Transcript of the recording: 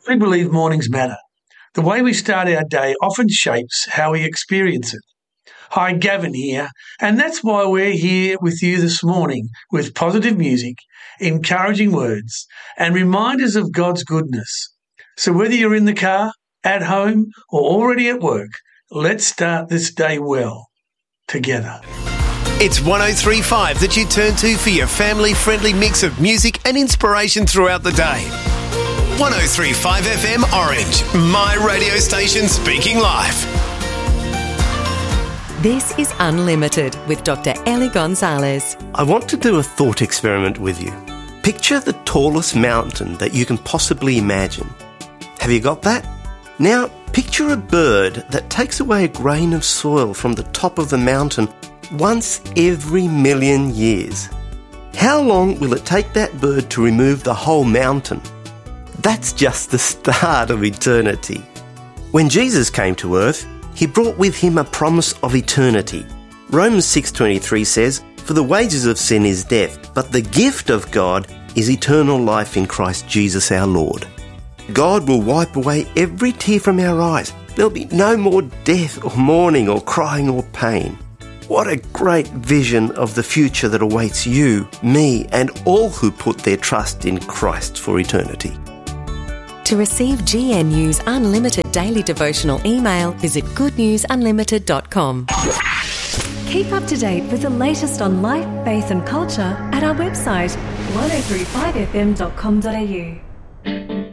We believe mornings matter. The way we start our day often shapes how we experience it. Hi, Gavin here, and that's why we're here with you this morning with positive music, encouraging words, and reminders of God's goodness. So whether you're in the car, at home, or already at work, let's start this day well together. It's 103.5 that you turn to for your family-friendly mix of music and inspiration throughout the day. 103.5 FM Orange, my radio station speaking live. This is Unlimited with Dr. Ellie Gonzalez. I want to do a thought experiment with you. Picture the tallest mountain that you can possibly imagine. Have you got that? Now, picture a bird that takes away a grain of soil from the top of the mountain once every million years. How long will it take that bird to remove the whole mountain? That's just the start of eternity. When Jesus came to earth, he brought with him a promise of eternity. Romans 6:23 says, "For the wages of sin is death, but the gift of God is eternal life in Christ Jesus our Lord." God will wipe away every tear from our eyes. There'll be no more death or mourning or crying or pain. What a great vision of the future that awaits you, me, and all who put their trust in Christ for eternity. To receive GNU's Unlimited daily devotional email, visit goodnewsunlimited.com. Keep up to date with the latest on life, faith and culture at our website 1035fm.com.au.